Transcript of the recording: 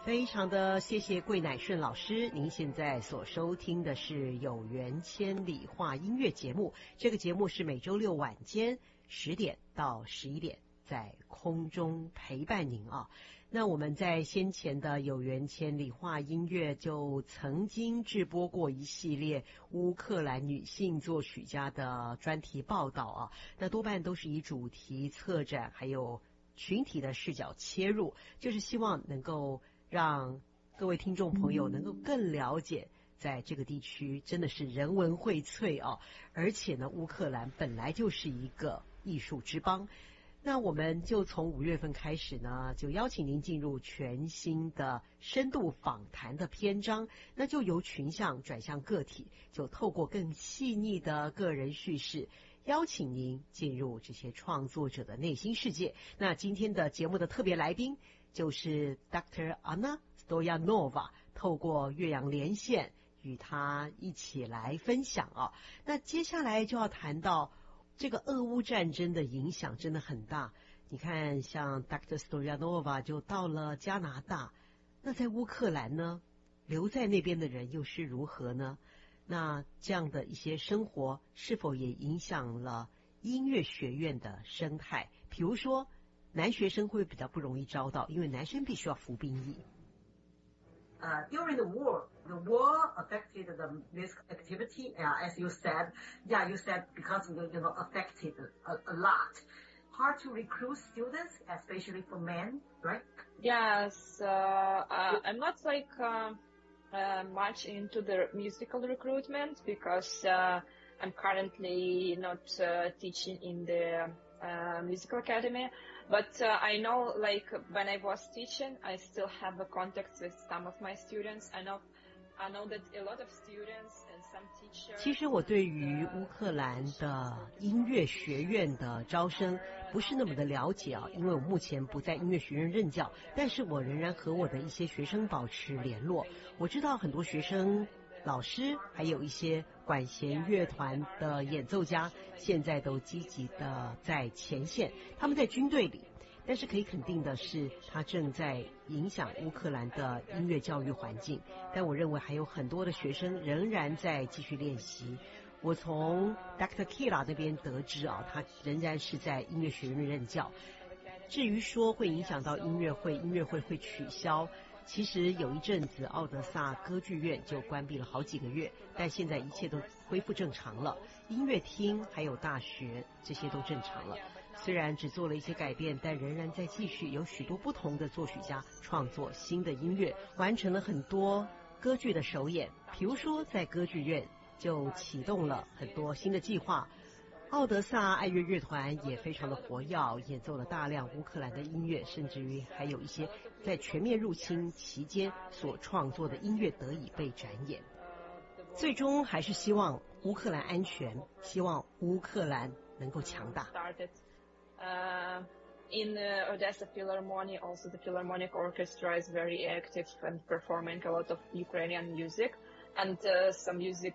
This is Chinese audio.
非常的谢谢桂乃顺老师，您现在所收听的是有缘千里话音乐节目，这个节目是每周六晚间10点到11点在空中陪伴您啊。那我们在先前的有缘千里话音乐就曾经制播过一系列乌克兰女性作曲家的专题报道啊，那多半都是以主题、策展还有群体的视角切入，就是希望能够让各位听众朋友能够更了解在这个地区真的是人文荟萃啊，而且呢乌克兰本来就是一个艺术之邦。那我们就从5月份开始呢，就邀请您进入全新的深度访谈的篇章，那就由群像转向个体，就透过更细腻的个人叙事邀请您进入这些创作者的内心世界。那今天的节目的特别来宾就是 Dr. Anna Stoyanova， 透过岳阳连线与他一起来分享啊。那接下来就要谈到这个俄乌战争的影响真的很大，你看像 Dr. Stoyanova 就到了加拿大，那在乌克兰呢，留在那边的人又是如何呢？那这样的一些生活是否也影响了音乐学院的生态？比如说男学生会比较不容易招到，因为男生必须要服兵役。 During the war affected the music activity. As you said, you said because affected a lot. Hard to recruit students, especially for men, right? Yes, I'm not much into the musical recruitment because I'm currently not teaching in the musical academy. But I know, when I was teaching, I still have a contact with some of my students. I know that a lot of students and some teachers. 其实我对于乌克兰的音乐学院的招生不是那么的了解啊，因为我目前不在音乐学院任教，但是我仍然和我的一些学生保持联络。我知道很多学生、老师还有一些管弦乐团的演奏家现在都积极的在前线，他们在军队里，但是可以肯定的是它正在影响乌克兰的音乐教育环境，但我认为还有很多的学生仍然在继续练习。我从 Dr. Kila 那边得知啊，他仍然是在音乐学院任教。至于说会影响到音乐会会取消，其实有一阵子奥德萨歌剧院就关闭了好几个月，但现在一切都恢复正常了，音乐厅还有大学这些都正常了。虽然只做了一些改变，但仍然在继续，有许多不同的作曲家创作新的音乐，完成了很多歌剧的首演。比如说在歌剧院就启动了很多新的计划，奥德萨爱乐乐团也非常的活跃，演奏了大量乌克兰的音乐，甚至于还有一些在全面入侵期间所创作的音乐得以被展演。最终还是希望乌克兰安全，希望乌克兰能够强大。 In Odessa Philharmonic, also the Philharmonic Orchestra is very active and performing a lot of Ukrainian music. And some music